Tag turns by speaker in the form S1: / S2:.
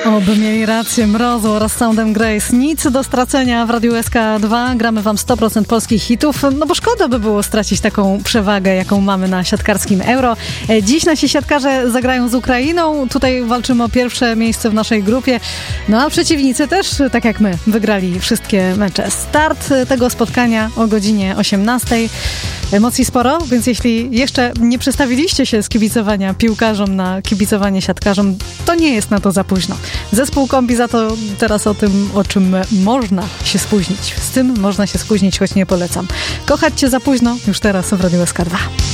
S1: Oby mieli rację, Mrozu oraz Soundem Grace. Nic do stracenia w Radiu SK2. Gramy wam 100% polskich hitów, no bo szkoda by było stracić taką przewagę, jaką mamy na siatkarskim Euro. Dziś nasi siatkarze zagrają z Ukrainą. Tutaj walczymy o pierwsze miejsce w naszej grupie. No a przeciwnicy też, tak jak my, wygrali wszystkie mecze. Start tego spotkania o godzinie 18. Emocji sporo, więc jeśli jeszcze nie przestawiliście się z kibicowania piłkarzom na kibicowanie siatkarzom, to nie jest na to za późno. Zespół Kombi za to teraz o tym, o czym można się spóźnić. Z tym można się spóźnić, choć nie polecam. Kochać cię za późno już teraz w Radiu SK2.